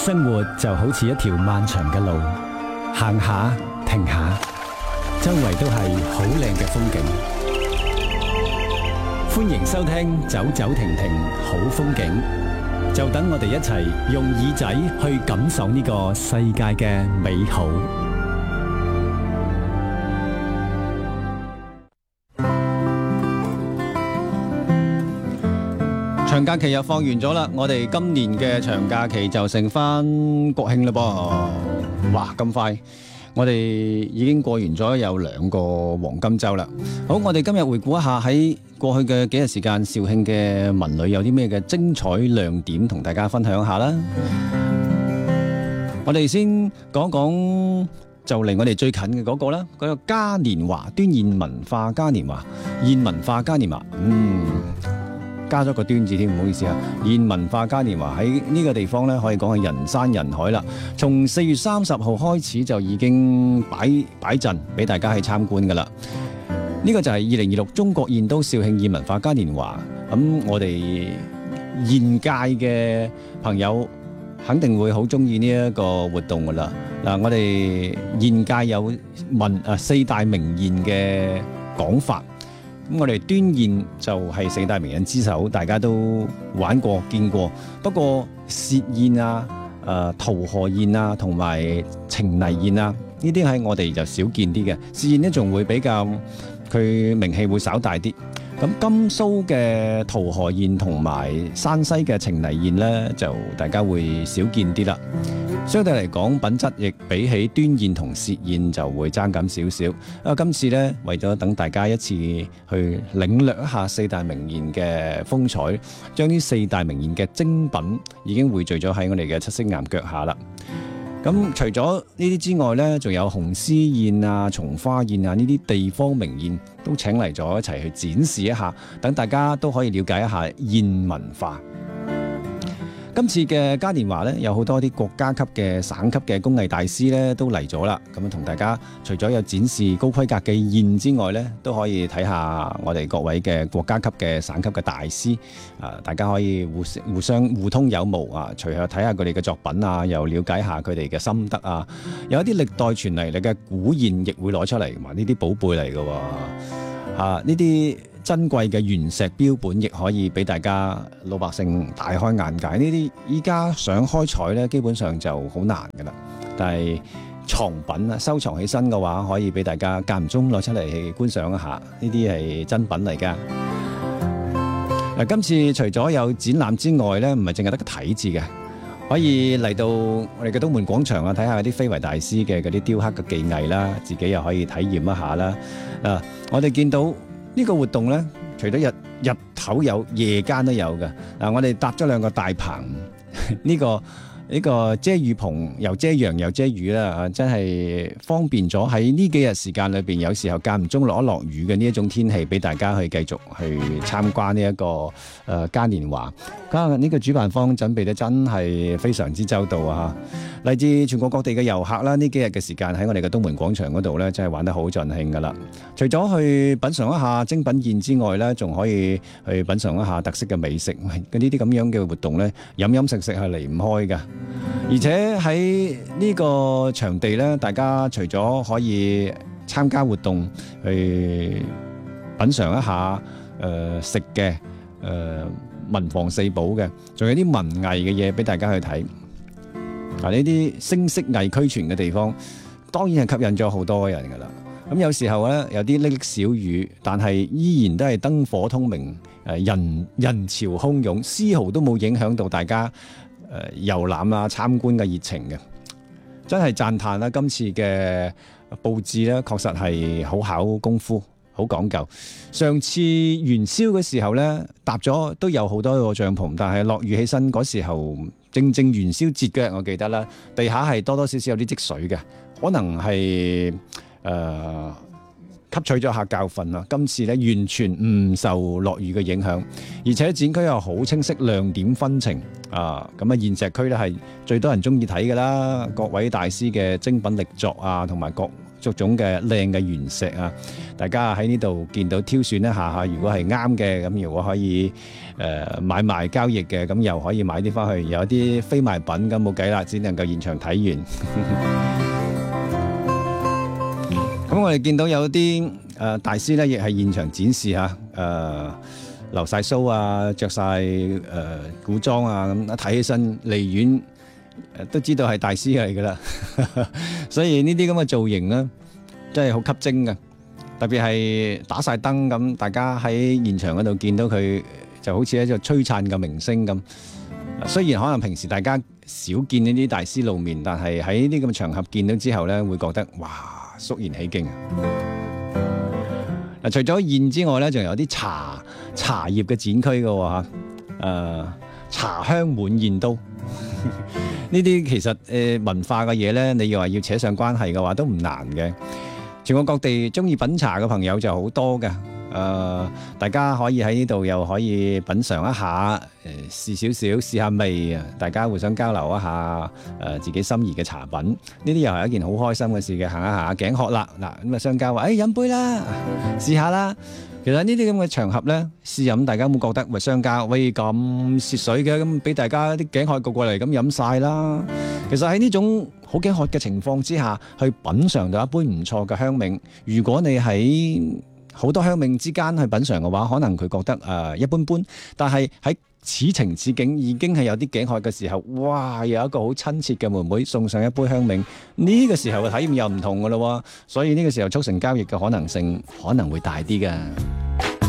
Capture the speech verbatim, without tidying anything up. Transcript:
生活就好似一條漫長嘅路，行下停下，周圍都係好靚嘅風景。歡迎收聽走走停停好風景，就等我哋一齊用耳仔去感受呢個世界嘅美好。長假期又放完咗啦，我哋今年嘅長假期就剩翻國慶啦噃。哇，咁快！我哋已經過完咗有兩個黃金週啦。好，我哋今日回顧一下喺過去嘅幾日時間，肇慶嘅文旅有啲咩嘅精彩亮點，同大家分享下啦。我哋先講講就離我哋最近嘅嗰個啦，嗰個嘉年華，端硯文化嘉年華，硯文化嘉年華，嗯。加咗個端字添，唔好意思啊！硯文化嘉年華喺呢個地方呢，可以講係人山人海啦。從四月三十號開始就已經擺擺陣俾大家去參觀噶啦。呢個就係二零二六中國燕都肇慶硯文化嘉年華。咁我哋現屆嘅朋友肯定會好中意呢一個活動噶啦。嗱，我哋現屆有文啊四大名燕嘅講法。咁我哋端硯就係四大名燕之首，大家都玩過見過。不過薛燕啊、誒、呃、桃河燕啊，同埋程泥燕啊，呢啲喺我哋就少見啲嘅。薛燕呢仲會比較佢名氣會稍大啲。咁甘肅嘅桃河燕同埋山西嘅程泥燕呢，就大家會少見啲啦。相對嚟講，品質亦比起端硯同薛燕就會爭緊少少。啊，今次呢，為咗等大家一次去領略一下四大名燕嘅風采，將呢四大名燕嘅精品已經匯聚咗喺我哋嘅七星岩腳下啦。咁除咗呢啲之外呢，仲有紅絲燕啊、松花燕啊呢啲地方名燕都請嚟咗一齊去展示一下，等大家都可以了解一下燕文化。今次嘅嘉年華咧，有好多啲國家級嘅省級嘅工藝大師咧都嚟咗啦。咁同大家除咗有展示高規格嘅燕之外咧，都可以睇下我哋各位嘅國家級嘅省級嘅大師。啊，大家可以互互相互通有無啊，隨後睇下佢哋嘅作品啊，又了解下佢哋嘅心得啊。有一啲歷代傳嚟嚟嘅古燕亦會攞出嚟，話呢啲寶貝嚟嘅喎。啊，呢啲珍貴嘅原石標本亦可以俾大家老百姓大開眼界。呢啲依家想開採呢，基本上就好難噶啦。但係藏品啊，收藏起身嘅話，可以俾大家間唔中攞出嚟去觀賞一下。呢啲係真品嚟噶。嗱，今次除咗有展覽之外呢，唔係淨係得個睇字嘅，可以嚟到我哋嘅東門廣場啊，睇下啲非遺大師嘅嗰啲雕刻嘅技藝啦，自己又可以體驗一下啦。啊，我哋見到呢個活動呢，除咗日日頭有，夜間都有嘅。嗱，我哋搭咗兩個大棚，呢個呢個遮雨棚又遮陽又遮雨啦，真係方便咗喺呢幾日時間裏邊，有時候間唔中落一落雨嘅呢一種天氣，俾大家去繼續去參觀呢一個誒嘉年華。家下呢個主辦方準備得真係非常之周到啊！嚟自全國各地嘅遊客啦，呢幾日嘅時間喺我哋嘅東門廣場嗰度呢，真係玩得好盡興噶啦。除咗去品嘗一下精品燕之外呢，仲可以去品嘗一下特色嘅美食。呢啲咁樣嘅活動呢，飲飲食食係離唔開噶。而且喺呢個場地呢，大家除咗可以參加活動去品嘗一下誒、呃、食嘅誒、呃、文房四寶嘅，仲有啲文藝嘅嘢俾大家去睇。嗱，呢啲聲色藝俱全嘅地方，當然係吸引咗好多人噶啦。咁有時候呢，有啲淅瀝小雨，但係依然都係燈火通明，誒人人潮洶湧，絲毫都冇影響到大家誒遊覽啊參觀嘅熱情嘅。真係讚歎啦！今次嘅佈置呢，確實係好考功夫，好講究。上次元宵嘅時候呢，搭咗都有好多個帳篷，但係落雨起身嗰時候，正正元宵節嘅，我記得啦，地下係多多少少有啲積水嘅，可能係誒、呃、吸取咗下教訓啦。今次呢，完全唔受落雨嘅影響，而且展區又好清晰，亮點紛呈啊！咁啊，現石區呢係最多人中意睇㗎啦，各位大師嘅精品力作啊，同埋各各種嘅靚嘅原石啊，大家喺呢度見到挑選一下嚇，如果係啱嘅，咁如果可以誒、呃、買賣交易嘅，咁又可以買啲翻去，有啲非賣品咁冇計啦，只能夠現場睇完。咁我哋見到有啲誒、呃、大師咧，亦係現場展示嚇，誒、呃、留晒鬚啊，着晒誒古裝啊，咁一睇起身離遠都知道係大師嚟噶啦，所以呢啲咁嘅造型咧，真係好吸睛嘅。特別係打晒燈咁，大家喺現場嗰度見到佢，就好似一個璀璨嘅明星咁。雖然可能平時大家少見呢啲大師露面，但係喺呢啲咁嘅場合見到之後咧，會覺得哇，肅然起敬啊！嗱，除咗硯之外咧，仲有啲茶茶葉嘅展區嘅喎嚇，誒茶香滿硯都。呢啲其實誒、呃、文化嘅嘢咧，你要話要扯上關係嘅話，都唔難嘅。全國各地中意品茶嘅朋友就好多嘅，誒、呃，大家可以喺呢度又可以品嚐一下，誒、呃，試少少，試下味啊！大家互相交流一下，誒、呃，自己心儀嘅茶品，呢啲又係一件好開心嘅事嘅。行下行下頸渴啦，嗱咁啊，商家話：誒、哎，飲杯啦，試下啦。其實呢啲咁嘅場合咧，試飲大家有冇覺得喂商家喂咁蝕水嘅，咁俾大家啲頸渴過過嚟咁飲晒啦。其實喺呢種好頸渴嘅情況之下，去品嚐到一杯唔錯嘅香茗。如果你喺好多香茗之間去品嚐嘅話，可能佢覺得誒、呃、一般般。但係喺此情此景已經係有啲頸渴嘅時候，哇！有一個好親切嘅妹妹送上一杯香茗，呢、這個時候嘅體驗又唔同㗎咯喎。所以呢個時候促成交易嘅可能性可能會大啲㗎。